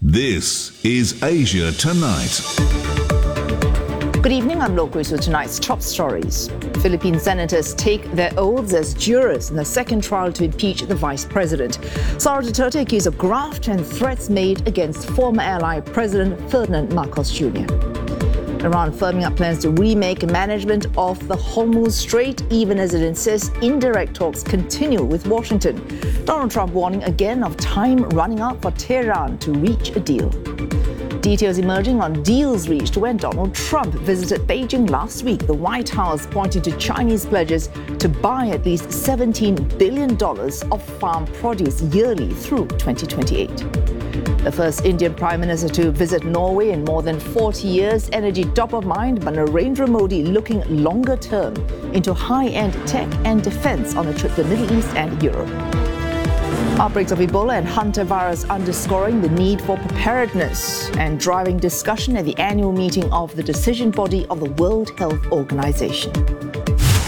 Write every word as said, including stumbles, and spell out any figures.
This is Asia Tonight. Good evening, I'm Lokwe with tonight's top stories. Philippine senators take their oaths as jurors in the second trial to impeach the vice president. Sara Duterte accused of graft and threats made against former ally President Ferdinand Marcos Junior Iran firming up plans to remake management of the Hormuz Strait, even as it insists indirect talks continue with Washington. Donald Trump warning again of time running out for Tehran to reach a deal. Details emerging on deals reached when Donald Trump visited Beijing last week. The White House pointing to Chinese pledges to buy at least seventeen billion dollars of farm produce yearly through twenty twenty-eight. The first Indian Prime Minister to visit Norway in more than forty years, energy top of mind, but Narendra Modi looking longer term into high-end tech and defense on a trip to the Middle East and Europe. Outbreaks of Ebola and hantavirus underscoring the need for preparedness and driving discussion at the annual meeting of the decision body of the World Health Organization.